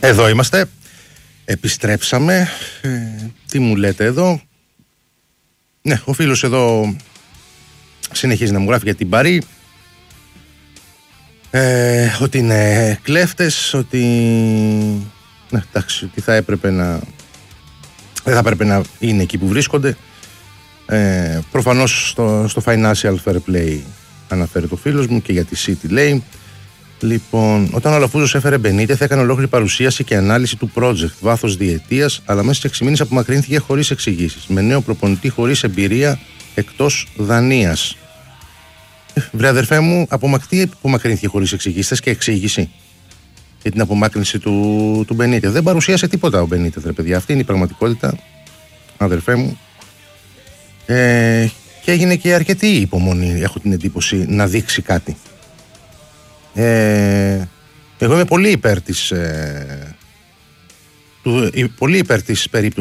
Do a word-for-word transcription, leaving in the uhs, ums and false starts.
Εδώ είμαστε. Επιστρέψαμε. Ε, τι μου λέτε εδώ? Ναι, ο φίλος εδώ συνεχίζει να μου γράφει για την Παρί. Ε, ότι είναι κλέφτες, ότι... Ναι, εντάξει, ότι θα έπρεπε να... Δεν θα έπρεπε να είναι εκεί που βρίσκονται. Ε, προφανώς στο, στο Financial Fair Play αναφέρει το φίλος μου και για τη City λέει. Λοιπόν, όταν ο Αλαφούζος έφερε Μπενίτεθ, έκανε ολόκληρη παρουσίαση και ανάλυση του project βάθος διετίας, αλλά μέσα σε έξι μήνες απομακρύνθηκε χωρίς εξηγήσεις. Με νέο προπονητή χωρίς εμπειρία εκτός Δανίας. Βρε αδερφέ μου, απομακρύ, απομακρύνθηκε χωρίς εξηγήσεις. Θες και εξήγηση για την απομάκρυνση του, του Μπενίτεθ? Δεν παρουσίασε τίποτα ο Μπενίτεθ, ρε παιδιά. Αυτή είναι η πραγματικότητα, αδερφέ μου. Ε, και έγινε και αρκετή υπομονή, έχω την εντύπωση, να δείξει κάτι. Ε, εγώ είμαι πολύ υπέρ της, ε, του, πολύ υπέρ της περίπτωσης